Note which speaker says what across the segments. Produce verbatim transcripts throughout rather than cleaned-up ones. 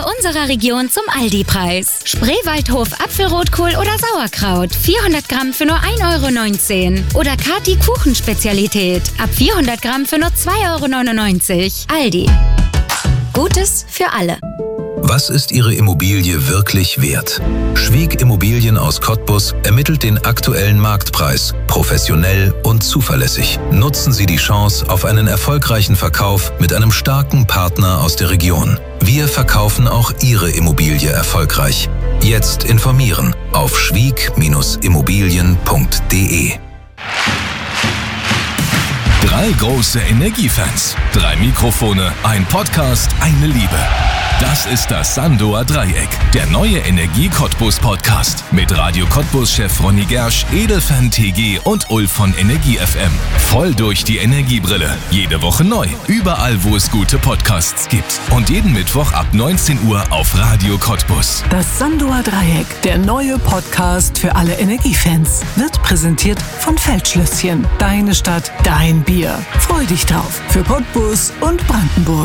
Speaker 1: unserer Region zum Aldi-Preis. Spreewaldhof Apfelrotkohl oder Sauerkraut. vierhundert Gramm für nur ein Euro neunzehn. Oder Kati Kuchenspezialität. Ab vierhundert Gramm für nur zwei Euro neunundneunzig. Aldi. Gutes für alle.
Speaker 2: Was ist Ihre Immobilie wirklich wert? Schwieg Immobilien aus Cottbus ermittelt den aktuellen Marktpreis, professionell und zuverlässig. Nutzen Sie die Chance auf einen erfolgreichen Verkauf mit einem starken Partner aus der Region. Wir verkaufen auch Ihre Immobilie erfolgreich. Jetzt informieren auf schwieg Immobilien punkt de.
Speaker 3: Drei große Energiefans, drei Mikrofone, ein Podcast, eine Liebe. Das ist das Sandoer Dreieck, der neue Energie-Cottbus-Podcast mit Radio Cottbus-Chef Ronny Gersch, Edelfan T G und Ulf von Energie F M. Voll durch die Energiebrille. Jede Woche neu, überall wo es gute Podcasts gibt. Und jeden Mittwoch ab neunzehn Uhr auf Radio Cottbus.
Speaker 4: Das Sandoer Dreieck, der neue Podcast für alle Energiefans, wird präsentiert von Feldschlösschen. Deine Stadt, dein Bier. Freu dich drauf für Cottbus und Brandenburg.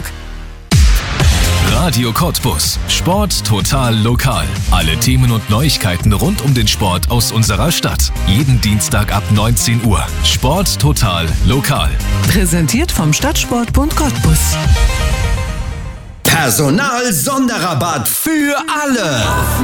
Speaker 3: Radio Cottbus. Sport total lokal. Alle Themen und Neuigkeiten rund um den Sport aus unserer Stadt. Jeden Dienstag ab neunzehn Uhr. Sport total lokal.
Speaker 4: Präsentiert vom Stadtsportbund Cottbus.
Speaker 5: Personal-Sonderrabatt für alle.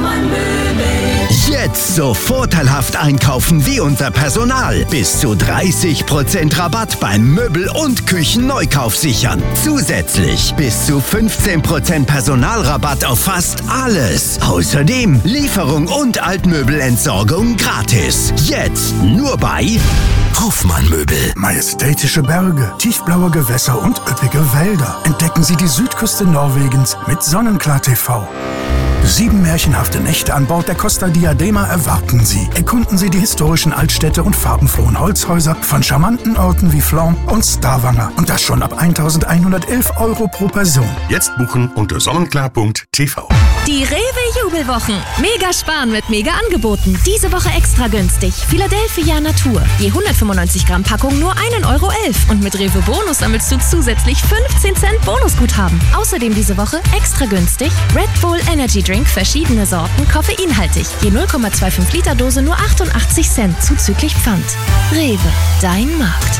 Speaker 5: Jetzt so vorteilhaft einkaufen wie unser Personal. Bis zu dreißig Prozent Rabatt beim Möbel- und Küchenneukauf sichern. Zusätzlich bis zu fünfzehn Prozent Personalrabatt auf fast alles. Außerdem Lieferung und Altmöbelentsorgung gratis. Jetzt nur bei Hoffmann Möbel.
Speaker 6: Majestätische Berge, tiefblaue Gewässer und üppige Wälder. Entdecken Sie die Südküste Norwegens mit Sonnenklar T V. Sieben märchenhafte Nächte an Bord der Costa Diadema erwarten Sie. Erkunden Sie die historischen Altstädte und farbenfrohen Holzhäuser von charmanten Orten wie Flom und Stavanger. Und das schon ab eintausendeinhundertelf Euro pro Person.
Speaker 7: Jetzt buchen unter sonnenklar punkt t v.
Speaker 8: Die Rewe-Jubelwochen. Mega sparen mit mega Angeboten. Diese Woche extra günstig. Philadelphia Natur. Je hundertfünfundneunzig Gramm Packung nur ein Euro elf. Und mit Rewe Bonus sammelst du zusätzlich fünfzehn Cent Bonusguthaben. Außerdem diese Woche extra günstig Red Bull Energy Drink, verschiedene Sorten, koffeinhaltig. Je null Komma fünfundzwanzig Liter Dose nur achtundachtzig Cent, zuzüglich Pfand. Rewe, dein Markt.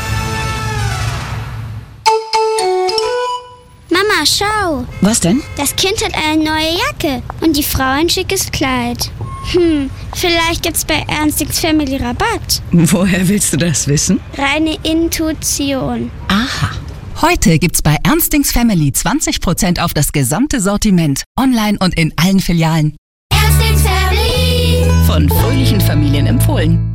Speaker 9: Mama, schau.
Speaker 10: Was denn?
Speaker 9: Das Kind hat eine neue Jacke und die Frau ein schickes Kleid. Hm, vielleicht gibt's bei Ernstings Family Rabatt.
Speaker 10: Woher willst du das wissen?
Speaker 9: Reine Intuition.
Speaker 10: Aha. Heute gibt's bei Ernstings Family zwanzig Prozent auf das gesamte Sortiment. Online und in allen Filialen.
Speaker 9: Ernstings Family.
Speaker 10: Von fröhlichen Familien empfohlen.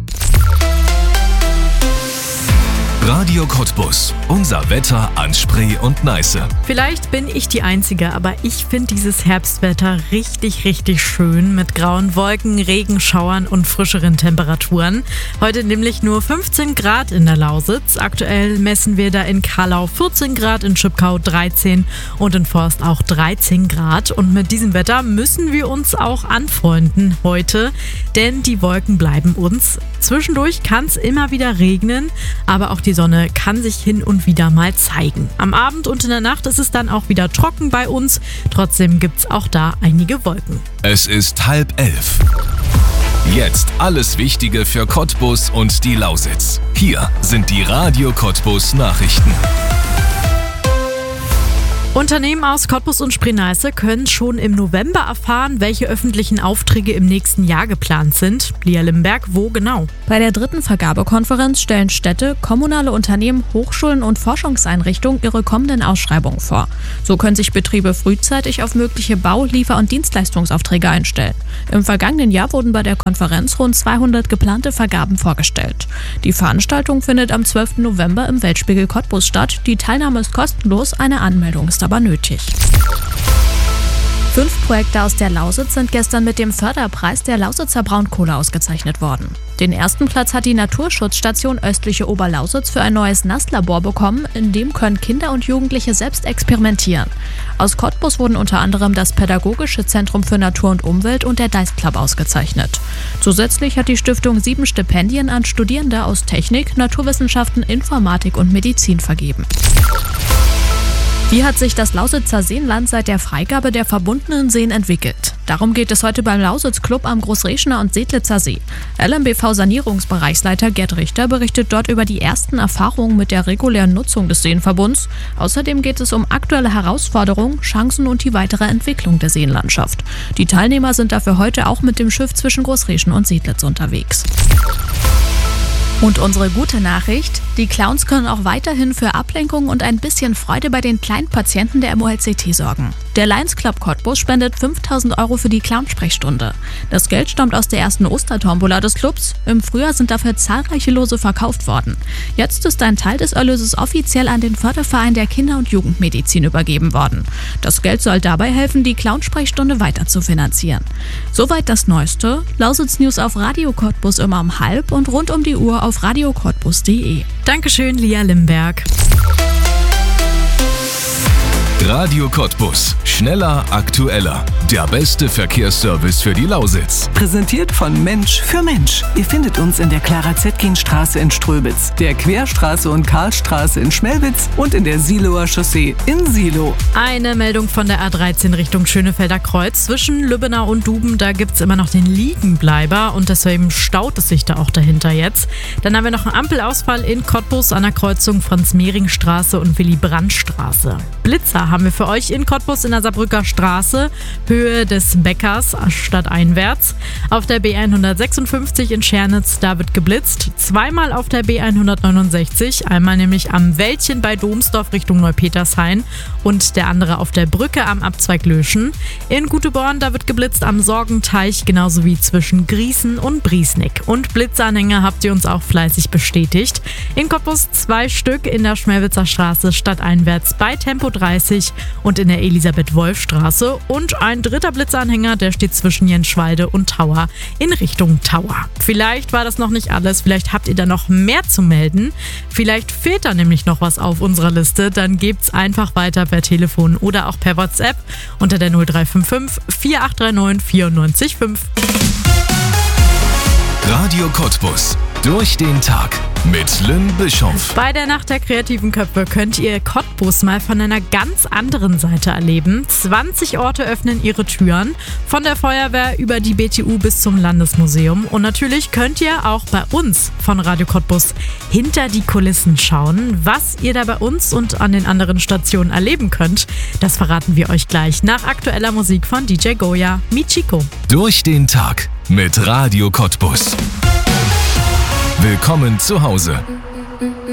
Speaker 3: Radio Cottbus. Unser Wetter an Spree und Neiße.
Speaker 11: Vielleicht bin ich die Einzige, aber ich finde dieses Herbstwetter richtig, richtig schön mit grauen Wolken, Regenschauern und frischeren Temperaturen. Heute nämlich nur fünfzehn Grad in der Lausitz. Aktuell messen wir da in Kallau vierzehn Grad, in Schipkau dreizehn und in Forst auch dreizehn Grad. Und mit diesem Wetter müssen wir uns auch anfreunden heute, denn die Wolken bleiben uns. Zwischendurch kann es immer wieder regnen, aber auch die Sonne kann sich hin und wieder mal zeigen. Am Abend und in der Nacht ist es dann auch wieder trocken bei uns. Trotzdem gibt es auch da einige Wolken.
Speaker 3: Es ist halb elf. Jetzt alles Wichtige für Cottbus und die Lausitz. Hier sind die Radio Cottbus Nachrichten.
Speaker 11: Unternehmen aus Cottbus und Spree-Neiße können schon im November erfahren, welche öffentlichen Aufträge im nächsten Jahr geplant sind. Lia Limberg, wo genau?
Speaker 12: Bei der dritten Vergabekonferenz stellen Städte, kommunale Unternehmen, Hochschulen und Forschungseinrichtungen ihre kommenden Ausschreibungen vor. So können sich Betriebe frühzeitig auf mögliche Bau-, Liefer- und Dienstleistungsaufträge einstellen. Im vergangenen Jahr wurden bei der Konferenz rund zweihundert geplante Vergaben vorgestellt. Die Veranstaltung findet am zwölften November im Weltspiegel Cottbus statt. Die Teilnahme ist kostenlos, eine Anmeldung ist aber nötig. Fünf Projekte aus der Lausitz sind gestern mit dem Förderpreis der Lausitzer Braunkohle ausgezeichnet worden. Den ersten Platz hat die Naturschutzstation Östliche Oberlausitz für ein neues Nasslabor bekommen, in dem können Kinder und Jugendliche selbst experimentieren. Aus Cottbus wurden unter anderem das Pädagogische Zentrum für Natur und Umwelt und der Deist Club ausgezeichnet. Zusätzlich hat die Stiftung sieben Stipendien an Studierende aus Technik, Naturwissenschaften, Informatik und Medizin vergeben. Wie hat sich das Lausitzer Seenland seit der Freigabe der verbundenen Seen entwickelt? Darum geht es heute beim Lausitz Club am Großreschener und Sedlitzer See. L M B V-Sanierungsbereichsleiter Gerd Richter berichtet dort über die ersten Erfahrungen mit der regulären Nutzung des Seenverbunds. Außerdem geht es um aktuelle Herausforderungen, Chancen und die weitere Entwicklung der Seenlandschaft. Die Teilnehmer sind dafür heute auch mit dem Schiff zwischen Großreschen und Sedlitz unterwegs. Und unsere gute Nachricht, die Clowns können auch weiterhin für Ablenkung und ein bisschen Freude bei den kleinen Patienten der M O L C T sorgen. Der Lions Club Cottbus spendet fünftausend Euro für die Clownsprechstunde. Das Geld stammt aus der ersten Ostertombola des Clubs. Im Frühjahr sind dafür zahlreiche Lose verkauft worden. Jetzt ist ein Teil des Erlöses offiziell an den Förderverein der Kinder- und Jugendmedizin übergeben worden. Das Geld soll dabei helfen, die Clownsprechstunde weiter zu finanzieren. Soweit das Neueste. Lausitz News auf Radio Cottbus immer um halb und rund um die Uhr auf radio cottbus punkt de.
Speaker 11: Dankeschön, Lia Limberg.
Speaker 3: Radio Cottbus. Schneller, aktueller. Der beste Verkehrsservice für die Lausitz.
Speaker 4: Präsentiert von Mensch für Mensch. Ihr findet uns in der Clara-Zetkin-Straße in Ströbitz, der Querstraße und Karlstraße in Schmelwitz und in der Siloer Chaussee in Silo.
Speaker 11: Eine Meldung von der A dreizehn Richtung Schönefelder Kreuz. Zwischen Lübbenau und Duben, da gibt es immer noch den Liegenbleiber und deswegen staut es sich da auch dahinter jetzt. Dann haben wir noch einen Ampelausfall in Cottbus an der Kreuzung Franz-Mehring-Straße und Willy-Brandt-Straße. Blitzer haben wir für euch in Cottbus in der Saarbrücker Straße, Höhe des Bäckers stadteinwärts. Auf der B hundertsechsundfünfzig in Schernitz, da wird geblitzt. Zweimal auf der B hundertneunundsechzig, einmal nämlich am Wäldchen bei Domsdorf Richtung Neupetershain und der andere auf der Brücke am Abzweig Löschen. In Guteborn, da wird geblitzt am Sorgenteich, genauso wie zwischen Griesen und Briesnick. Und Blitzanhänger habt ihr uns auch fleißig bestätigt. In Cottbus zwei Stück in der Schmelwitzer Straße stadteinwärts bei Tempo dreißig und in der Elisabeth-Wolf-Straße. Und ein dritter Blitzanhänger, der steht zwischen Jenschwalde und Tauer in Richtung Tauer. Vielleicht war das noch nicht alles, vielleicht habt ihr da noch mehr zu melden. Vielleicht fehlt da nämlich noch was auf unserer Liste. Dann gebt's einfach weiter per Telefon oder auch per WhatsApp unter der null drei fünf fünf vier acht drei neun vier neun fünf.
Speaker 3: Radio Cottbus. Durch den Tag mit Lynn Bischoff.
Speaker 11: Bei der Nacht der kreativen Köpfe könnt ihr Cottbus mal von einer ganz anderen Seite erleben. zwanzig Orte öffnen ihre Türen, von der Feuerwehr über die B T U bis zum Landesmuseum. Und natürlich könnt ihr auch bei uns von Radio Cottbus hinter die Kulissen schauen. Was ihr da bei uns und an den anderen Stationen erleben könnt, das verraten wir euch gleich nach aktueller Musik von D J Goya, Michiko.
Speaker 3: Durch den Tag mit Radio Cottbus. Willkommen zu Hause.